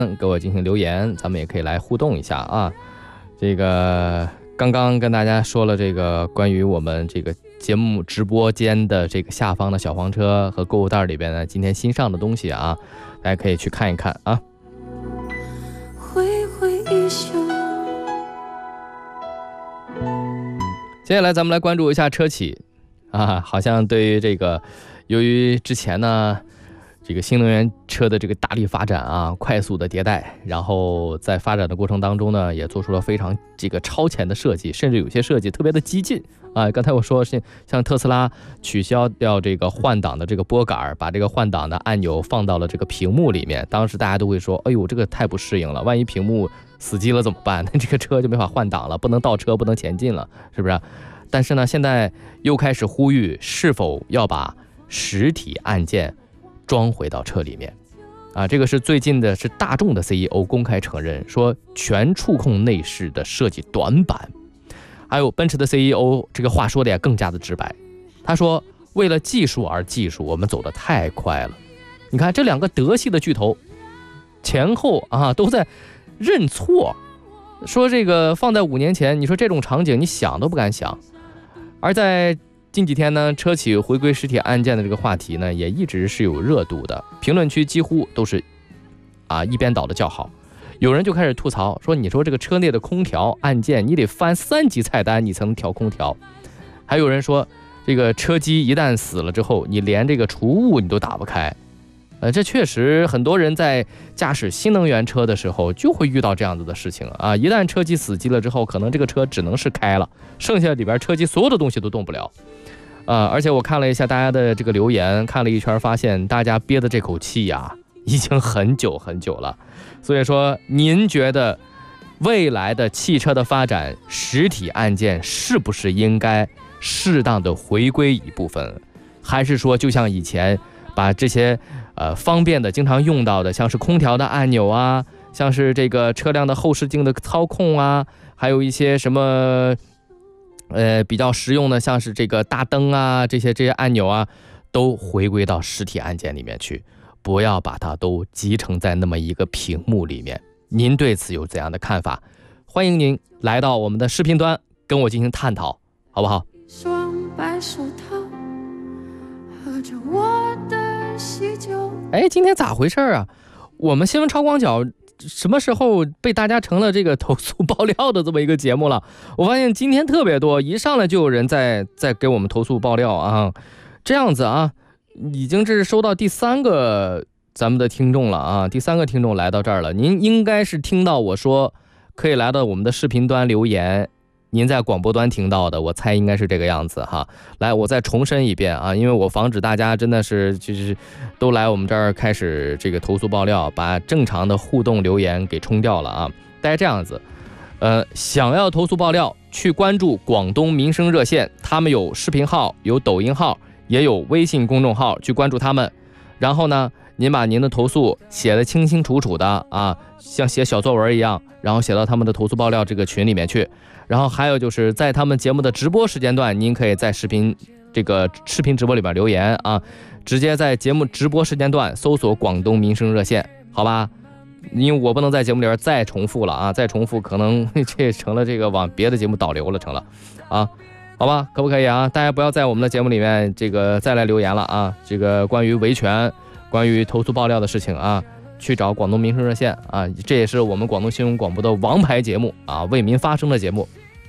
给我进行留言，咱们也可以来互动一下啊。这个刚刚跟大家说了这个关于我们这个节目直播间的这个下方的小黄车和购物袋里边呢，今天新上的东西啊，大家可以去看一看啊。 挥挥衣袖。 接下来咱们来关注一下车企啊，好像对于这个，由于之前呢，这个新能源车的这个大力发展啊，快速的迭代，然后在发展的过程当中呢，也做出了非常这个超前的设计，甚至有些设计特别的激进啊。刚才我说是像特斯拉取消掉这个换挡的这个拨杆，把这个换挡的按钮放到了这个屏幕里面，当时大家都会说，哎呦，这个太不适应了，万一屏幕死机了怎么办？那这个车就没法换挡了，不能倒车，不能前进了，是不是？但是呢，现在又开始呼吁，是否要把实体按键装回到车里面啊？这个是最近的是大众的 CEO 公开承认说，全触控内饰的设计短板。还有奔驰的 CEO 这个话说的也更加的直白，他说为了技术而技术，我们走得太快了。你看这两个德系的巨头前后啊都在认错，说这个放在5年前，你说这种场景你想都不敢想。而在近几天呢，车企回归实体按键的这个话题呢，也一直是有热度的，评论区几乎都是一边倒的叫好。有人就开始吐槽说，你说这个车内的空调按键，你得翻3级菜单你才能调空调。还有人说，这个车机一旦死了之后，你连这个除雾你都打不开。这确实很多人在驾驶新能源车的时候就会遇到这样子的事情啊！一旦车机死机了之后，可能这个车只能是开了，剩下里边车机所有的东西都动不了。而且我看了一下大家的这个留言，看了一圈，发现大家憋的这口气呀，已经很久很久了。所以说，您觉得未来的汽车的发展，实体按键是不是应该适当的回归一部分，还是说就像以前把这些方便的经常用到的，像是空调的按钮啊，像是这个车辆的后视镜的操控啊，还有一些什么比较实用的，像是这个大灯啊，这些按钮啊，都回归到实体按键里面去，不要把它都集成在那么一个屏幕里面。您对此有怎样的看法？欢迎您来到我们的视频端跟我进行探讨，好不好？ 双白手套喝着我的喜酒。 今天咋回事啊？我们新闻超广角什么时候被大家成了这个投诉爆料的这么一个节目了？我发现今天特别多，一上来就有人在给我们投诉爆料啊，这样子啊，已经这是收到第3个咱们的听众了啊，第3个听众来到这儿了。您应该是听到我说可以来到我们的视频端留言，您在广播端听到的，我猜应该是这个样子哈。来，我再重申一遍啊，因为我防止大家真的是就是都来我们这儿开始这个投诉爆料，把正常的互动留言给冲掉了啊。大家这样子，想要投诉爆料，去关注广东民生热线，他们有视频号，有抖音号，也有微信公众号，去关注他们。然后呢，您把您的投诉写得清清楚楚的啊，像写小作文一样，然后写到他们的投诉爆料这个群里面去。然后还有就是在他们节目的直播时间段，您可以在视频直播里边留言啊，直接在节目直播时间段搜索广东民生热线，好吧？因为我不能在节目里边再重复了啊，再重复可能这成了这个往别的节目导流了，成了啊，好吧？可不可以啊？大家不要在我们的节目里面这个再来留言了啊，这个关于维权、关于投诉爆料的事情啊，去找广东民生热线啊，这也是我们广东新闻广播的王牌节目啊，为民发声的节目。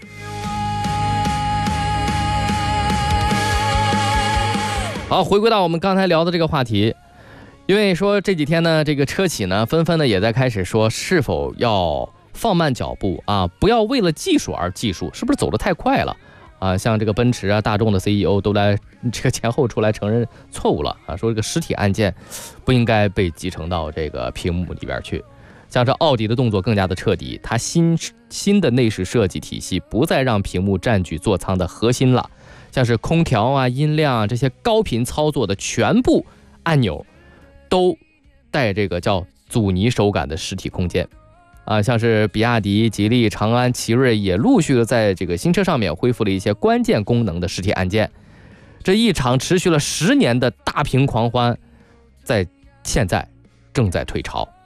好，回归到我们刚才聊的这个话题，因为说这几天呢，这个车企呢纷纷的也在开始说，是否要放慢脚步啊，不要为了技术而技术，是不是走得太快了啊？像这个奔驰啊、大众的 CEO 都来这个前后出来承认错误了啊，说这个实体按键不应该被集成到这个屏幕里边去。像这奥迪的动作更加的彻底，它新的内饰设计体系不再让屏幕占据座舱的核心了。像是空调啊、音量啊这些高频操作的全部按钮，都带这个叫阻尼手感的实体空间啊。像是比亚迪、吉利、长安、奇瑞也陆续的在这个新车上面恢复了一些关键功能的实体按键。这一场持续了10年的大屏狂欢，在现在正在退潮。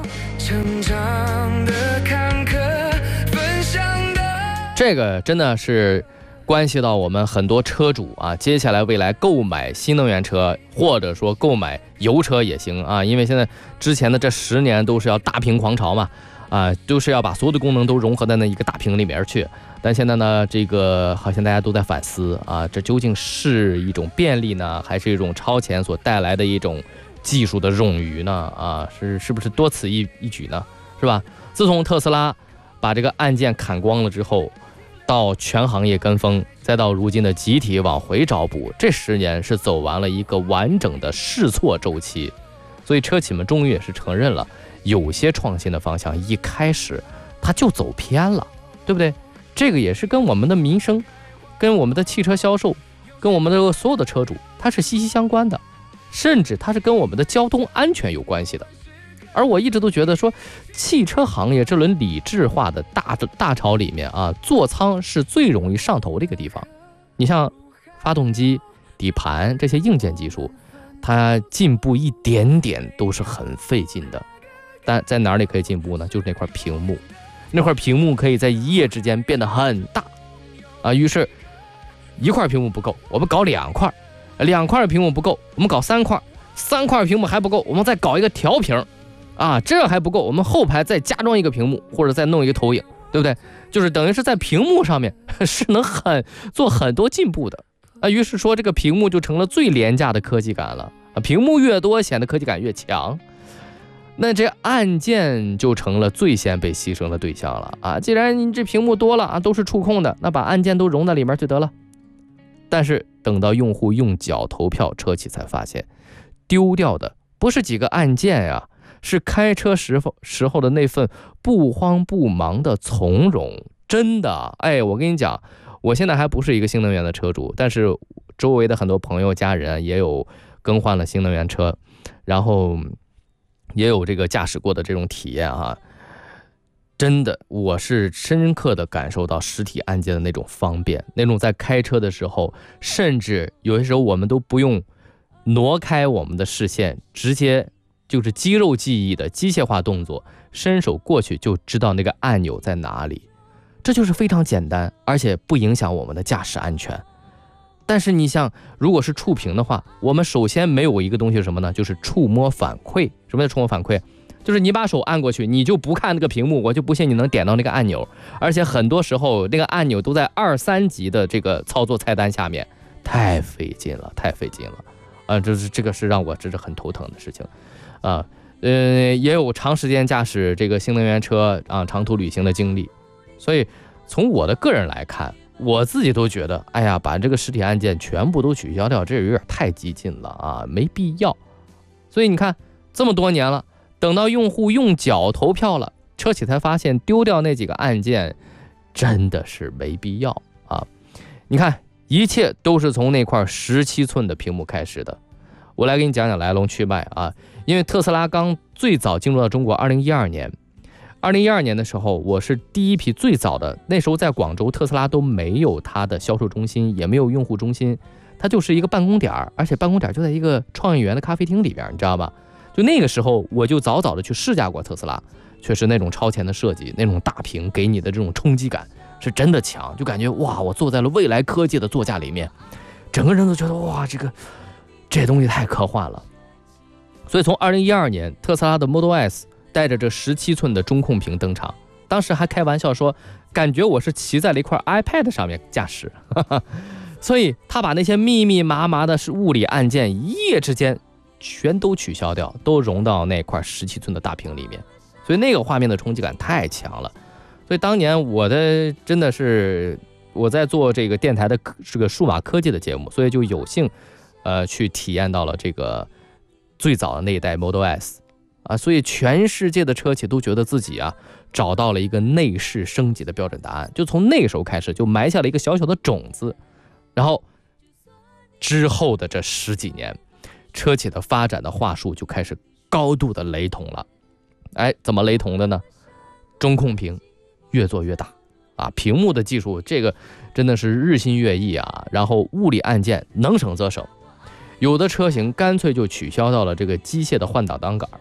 成长的坎坷，分享的。 这个真的是关系到我们很多车主啊，接下来未来购买新能源车，或者说购买油车也行啊，因为现在之前的这10年都是要大屏狂潮嘛，啊，都是要把所有的功能都融合在那一个大屏里面去。但现在呢，这个好像大家都在反思啊，这究竟是一种便利呢，还是一种超前所带来的一种技术的冗余呢？啊，是不是多此一举呢？是吧？自从特斯拉把这个按键砍光了之后，到全行业跟风，再到如今的集体往回找补，这10年是走完了一个完整的试错周期。所以车企们终于也是承认了，有些创新的方向一开始它就走偏了，对不对？这个也是跟我们的民生，跟我们的汽车销售，跟我们的所有的车主，它是息息相关的，甚至它是跟我们的交通安全有关系的。而我一直都觉得说，汽车行业这轮理智化的大潮里面啊，座舱是最容易上头的一个地方。你像发动机、底盘这些硬件技术，它进步一点点都是很费劲的。但在哪里可以进步呢？就是那块屏幕，那块屏幕可以在一夜之间变得很大啊。于是，一块屏幕不够，我们搞2块；2块屏幕不够，我们搞3块；3块屏幕还不够，我们再搞一个调屏。啊，这还不够，我们后排再加装一个屏幕，或者再弄一个投影，对不对？就是等于是在屏幕上面是能做很多进步的啊。于是说这个屏幕就成了最廉价的科技感了啊，屏幕越多显得科技感越强。那这按键就成了最先被牺牲的对象了啊。既然你这屏幕多了啊，都是触控的，那把按键都融在里面就得了。但是等到用户用脚投票，车企才发现，丢掉的不是几个按键呀，是开车时候的那份不慌不忙的从容。真的，哎，我跟你讲，我现在还不是一个新能源的车主，但是周围的很多朋友家人也有更换了新能源车，然后也有这个驾驶过的这种体验啊。真的，我是深刻的感受到实体按键的那种方便，那种在开车的时候，甚至有些时候我们都不用挪开我们的视线，直接就是肌肉记忆的机械化动作，伸手过去就知道那个按钮在哪里，这就是非常简单，而且不影响我们的驾驶安全。但是你像如果是触屏的话，我们首先没有一个东西是什么呢？就是触摸反馈。什么叫触摸反馈？就是你把手按过去，你就不看那个屏幕，我就不信你能点到那个按钮。而且很多时候那个按钮都在2、3级的这个操作菜单下面，太费劲了，太费劲了。这个是让我真是很头疼的事情。也有长时间驾驶这个新能源车啊，长途旅行的经历，所以从我的个人来看，我自己都觉得，哎呀，把这个实体按键全部都取消掉，这有点太激进了啊，没必要。所以你看，这么多年了，等到用户用脚投票了，车企才发现丢掉那几个按键真的是没必要啊。你看，一切都是从那块17寸的屏幕开始的。我来给你讲讲来龙去脉啊。因为特斯拉刚最早进入到中国，2012年的时候，我是第一批最早的，那时候在广州特斯拉都没有它的销售中心，也没有用户中心，它就是一个办公点，而且办公点就在一个创意园的咖啡厅里边，你知道吧？就那个时候我就早早的去试驾过特斯拉，确实那种超前的设计，那种大屏给你的这种冲击感是真的强，就感觉哇，我坐在了未来科技的座驾里面，整个人都觉得哇，这东西太科幻了。所以从2012年，特斯拉的 Model S 带着这17寸的中控屏登场，当时还开玩笑说，感觉我是骑在了一块 iPad 上面驾驶。所以他把那些密密麻麻的物理按键一夜之间全都取消掉，都融到那块17寸的大屏里面，所以那个画面的冲击感太强了。所以当年真的是我在做这个电台的这个数码科技的节目，所以就有幸去体验到了这个最早的那一代 Model S 啊，所以全世界的车企都觉得自己啊找到了一个内饰升级的标准答案，就从那时候开始就埋下了一个小小的种子。然后之后的这10几年，车企的发展的话术就开始高度的雷同了。哎，怎么雷同的呢？中控屏越做越大啊，屏幕的技术这个真的是日新月异啊。然后物理按键能省则省，有的车型干脆就取消到了这个机械的换挡杆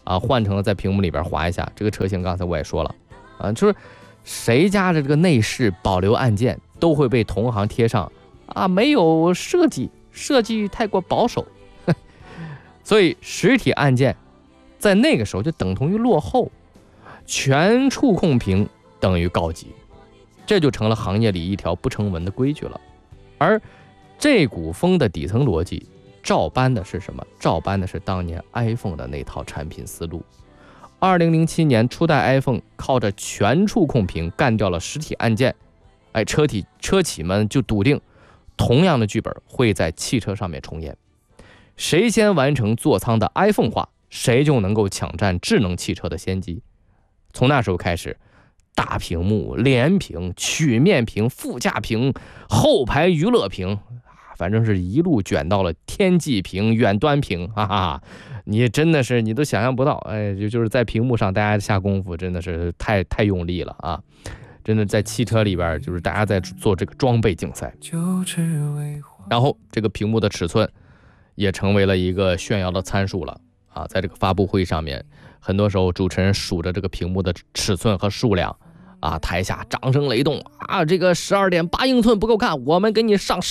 啊，换成了在屏幕里边划一下。这个车型刚才我也说了啊，就是谁家的这个内饰保留按键都会被同行贴上啊没有设计太过保守，所以实体按键在那个时候就等同于落后，全触控屏等于高级，这就成了行业里一条不成文的规矩了。而这股风的底层逻辑照搬的是什么？照搬的是当年 iPhone 的那套产品思路。2007年初代 iPhone 靠着全触控屏干掉了实体按键，车企们就笃定同样的剧本会在汽车上面重演，谁先完成座舱的 iPhone 化，谁就能够抢占智能汽车的先机。从那时候开始，大屏幕、连屏、曲面屏、副驾屏、后排娱乐屏，反正是一路卷到了天际屏、远端屏，哈哈，你真的是你都想象不到，就是在屏幕上大家下功夫真的是太用力了啊！真的在汽车里边，就是大家在做这个装备竞赛，然后这个屏幕的尺寸也成为了一个炫耀的参数了啊！在这个发布会上面，很多时候主持人数着这个屏幕的尺寸和数量啊，台下掌声雷动啊！这个12.8英寸不够看，我们给你上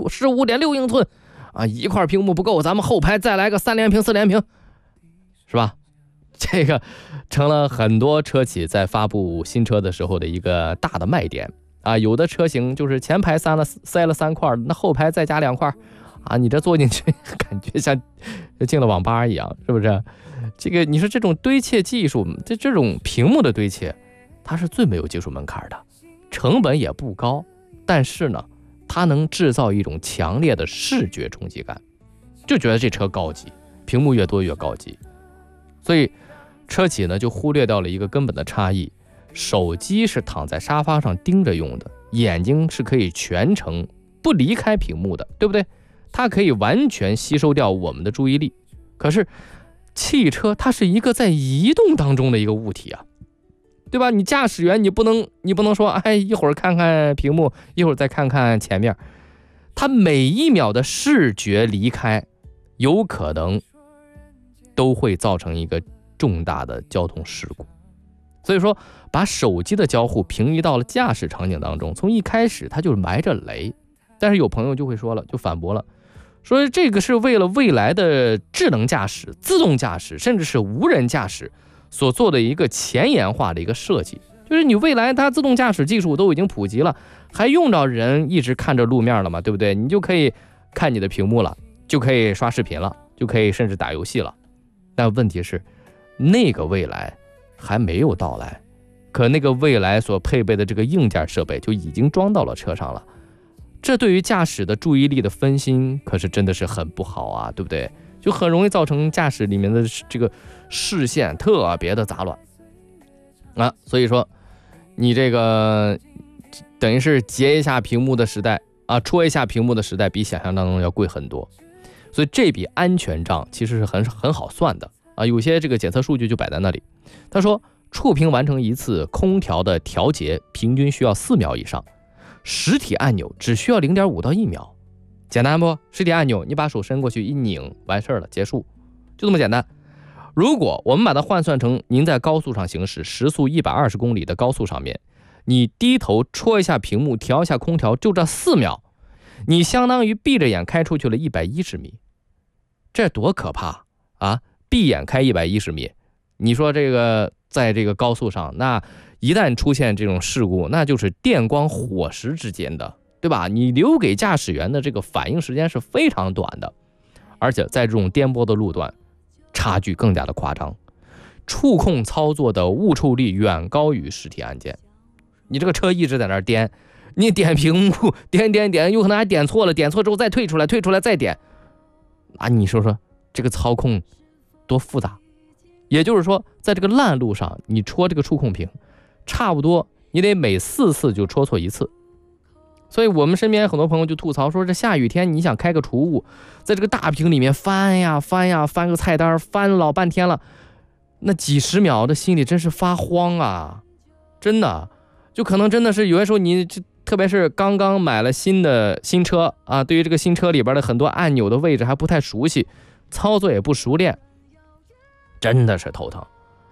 15.6英寸啊！一块屏幕不够，咱们后排再来个3连屏、4连屏，是吧？这个成了很多车企在发布新车的时候的一个大的卖点啊！有的车型就是前排塞了3块，那后排再加2块啊！你这坐进去感觉像进了网吧一样，是不是？这个你说这种堆砌技术，这种屏幕的堆砌，它是最没有技术门槛的，成本也不高，但是呢，它能制造一种强烈的视觉冲击感，就觉得这车高级，屏幕越多越高级。所以车企呢就忽略掉了一个根本的差异，手机是躺在沙发上盯着用的，眼睛是可以全程不离开屏幕的，对不对？它可以完全吸收掉我们的注意力。可是汽车它是一个在移动当中的一个物体啊，对吧？你驾驶员你不能说一会儿看看屏幕，一会儿再看看前面，它每一秒的视觉离开有可能都会造成一个重大的交通事故。所以说把手机的交互平移到了驾驶场景当中，从一开始它就埋着雷。但是有朋友就会说了，就反驳了，说这个是为了未来的智能驾驶、自动驾驶甚至是无人驾驶所做的一个前沿化的一个设计，就是你未来它自动驾驶技术都已经普及了，还用着人一直看着路面了嘛，对不对？你就可以看你的屏幕了，就可以刷视频了，就可以甚至打游戏了。但问题是那个未来还没有到来，可那个未来所配备的这个硬件设备就已经装到了车上了，这对于驾驶的注意力的分心可是真的是很不好啊，对不对？就很容易造成驾驶里面的这个视线特别的杂乱啊。所以说你这个等于是截一下屏幕的时代啊，戳一下屏幕的时代比想象当中要贵很多，所以这笔安全账其实是很好算的啊。有些这个检测数据就摆在那里，他说触屏完成一次空调的调节平均需要4秒以上，实体按钮只需要0.5到1秒，简单不？实体按钮你把手伸过去一拧，完事儿了，结束，就这么简单。如果我们把它换算成您在高速上行驶，时速120公里的高速上面，你低头戳一下屏幕，调一下空调，就这4秒，你相当于闭着眼开出去了110米，这多可怕啊！闭眼开110米，你说这个在这个高速上，那一旦出现这种事故，那就是电光火石之间的，对吧？你留给驾驶员的这个反应时间是非常短的，而且在这种颠簸的路段，差距更加的夸张，触控操作的误触率远高于实体按键。你这个车一直在那儿颠，你点屏幕点，有可能还点错了，点错之后再退出来再点，啊，你说说这个操控多复杂。也就是说在这个烂路上你戳这个触控屏，差不多你得每4次就戳错1次。所以我们身边很多朋友就吐槽说，这下雨天你想开个储物，在这个大屏里面翻个菜单，翻老半天了，那几十秒的心里真是发慌啊，真的。就可能真的是有些时候你特别是刚刚买了新车啊，对于这个新车里边的很多按钮的位置还不太熟悉，操作也不熟练， 真的是头疼。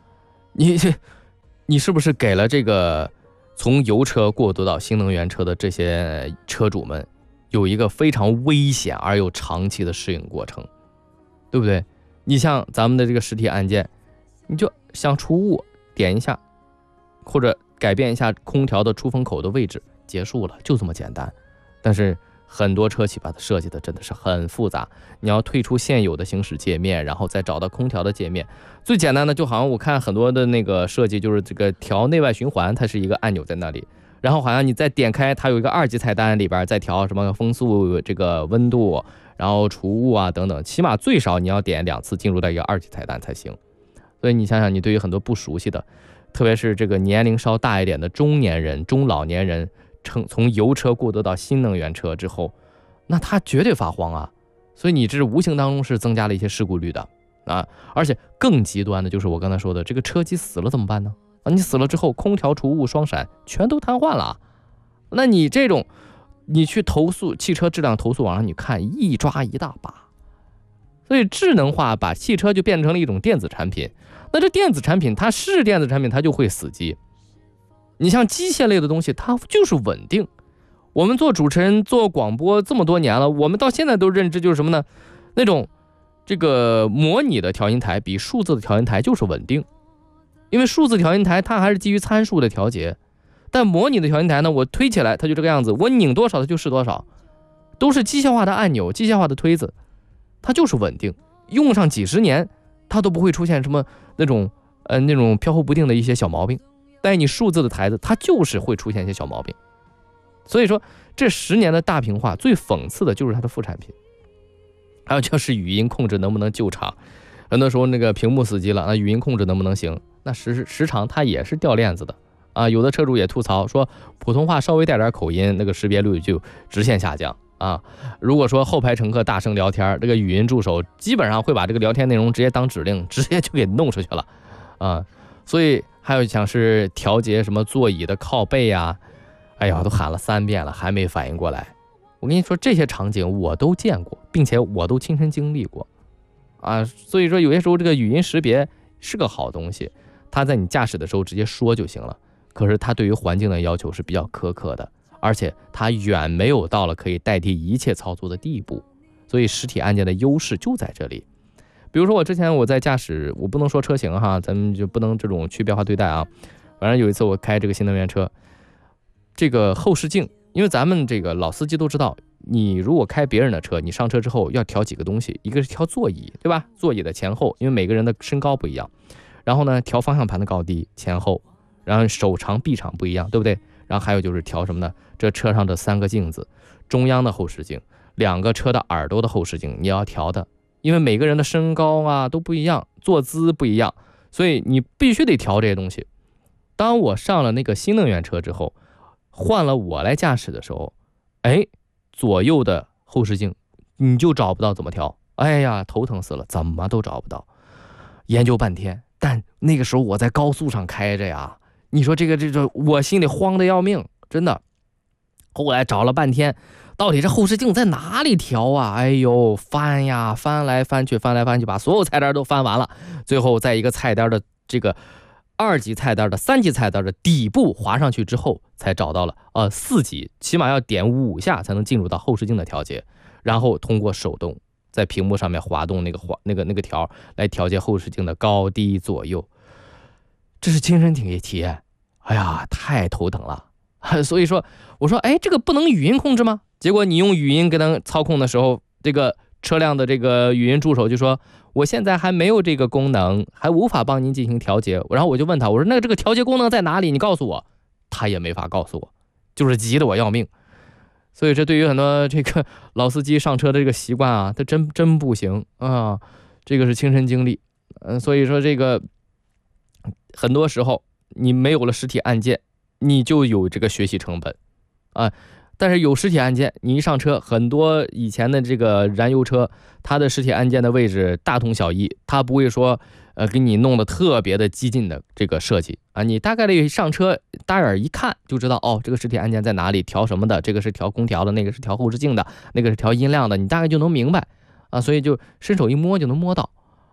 你是不是给了这个从油车过渡到新能源车的这些车主们有一个非常危险而又长期的适应过程，对不对？你像咱们的这个实体按键，你就想除雾点一下，或者改变一下空调的出风口的位置，结束了，就这么简单。但是很多车企把它设计的真的是很复杂，你要退出现有的行驶界面，然后再找到空调的界面。最简单的就好像我看很多的那个设计，就是这个调内外循环，它是一个按钮在那里，然后好像你再点开，它有一个2级菜单，里边再调什么风速、这个温度，然后除雾啊等等，起码最少你要点2次进入到一个2级菜单才行。所以你想想，你对于很多不熟悉的，特别是这个年龄稍大一点的中年人、中老年人，从油车过渡到新能源车之后，那他绝对发慌啊。所以你这无形当中是增加了一些事故率的啊。而且更极端的就是我刚才说的，这个车机死了怎么办呢？啊，你死了之后，空调、除雾、双闪全都瘫痪了。那你这种，你去投诉汽车质量投诉网上，你看一抓一大把。所以智能化把汽车就变成了一种电子产品。那这电子产品它是电子产品，它就会死机。你像机械类的东西，它就是稳定。我们做主持人做广播这么多年了，我们到现在都认知就是什么呢？那种这个模拟的调音台比数字的调音台就是稳定。因为数字调音台它还是基于参数的调节，但模拟的调音台呢，我推起来它就这个样子，我拧多少它就是多少，都是机械化的按钮、机械化的推子，它就是稳定，用上几十年它都不会出现什么那种飘忽不定的一些小毛病。但你数字的台子它就是会出现一些小毛病。所以说这10年的大屏化最讽刺的就是它的副产品。还有就是语音控制能不能救场，很多时候那个屏幕死机了，那语音控制能不能行？那时常它也是掉链子的啊。有的车主也吐槽说，普通话稍微带点口音，那个识别率就直线下降啊。如果说后排乘客大声聊天，这个语音助手基本上会把这个聊天内容直接当指令，直接就给弄出去了啊。所以还有像是调节什么座椅的靠背呀，哎呀，都喊了3遍了，还没反应过来。我跟你说，这些场景我都见过，并且我都亲身经历过啊。所以说有些时候这个语音识别是个好东西，它在你驾驶的时候直接说就行了。可是它对于环境的要求是比较苛刻的，而且它远没有到了可以代替一切操作的地步。所以实体按键的优势就在这里。比如说我之前我在驾驶，我不能说车型哈，咱们就不能这种区别化对待啊。反正有一次我开这个新能源车，这个后视镜，因为咱们这个老司机都知道，你如果开别人的车，你上车之后要调几个东西，一个是调座椅，对吧？座椅的前后，因为每个人的身高不一样。然后呢，调方向盘的高低前后，然后手长臂长不一样，对不对？然后还有就是调什么呢？这车上这3个镜子，中央的后视镜，2个车的耳朵的后视镜，你要调的。因为每个人的身高啊都不一样，坐姿不一样，所以你必须得调这些东西。当我上了那个新能源车之后，换了我来驾驶的时候，哎，左右的后视镜你就找不到怎么调，哎呀，头疼死了，怎么都找不到，研究半天。但那个时候我在高速上开着呀，你说这我心里慌得要命，真的。后来找了半天，到底这后视镜在哪里调啊？哎呦，翻呀，翻来翻去，把所有菜单都翻完了，最后在一个菜单的这个2级菜单的3级菜单的底部滑上去之后，才找到了4级，起码要点5下才能进入到后视镜的调节，然后通过手动在屏幕上面滑动那个条来调节后视镜的高低左右，这是亲身体验，哎呀，太头疼了。所以说我说，哎，这个不能语音控制吗？结果你用语音跟它操控的时候，这个车辆的这个语音助手就说，我现在还没有这个功能，还无法帮您进行调节。然后我就问他，我说那这个调节功能在哪里？你告诉我。他也没法告诉我，就是急得我要命。所以这对于很多这个老司机上车的这个习惯啊，他真不行啊，这个是亲身经历。所以说这个很多时候你没有了实体按键，你就有这个学习成本啊。但是有实体按键，你一上车，很多以前的这个燃油车，它的实体按键的位置大同小异，它不会说给你弄得特别的激进的这个设计啊。你大概率上车大眼一看就知道，哦，这个实体按键在哪里，调什么的，这个是调空调的，那个是调后视镜的，那个是调音量的，你大概就能明白啊。所以就伸手一摸就能摸到。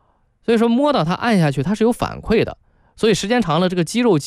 所以说摸到它按下去它是有反馈的，所以时间长了这个肌肉